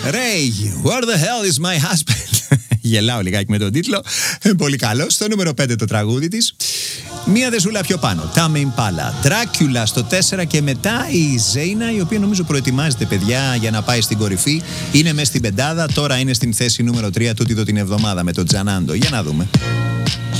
Ray, where the hell is my husband? Γελάω λιγάκι με τον τίτλο. Πολύ καλό. Στο νούμερο 5 το τραγούδι της. Μία δεσούλα πιο πάνω. Tame Impala. Dracula στο 4 και μετά η Ζέινα, η οποία νομίζω προετοιμάζεται, παιδιά, για να πάει στην κορυφή. Είναι μέσα στην πεντάδα. Τώρα είναι στην θέση νούμερο 3 τούτη την εβδομάδα με τον Τζανάντο. Για να δούμε.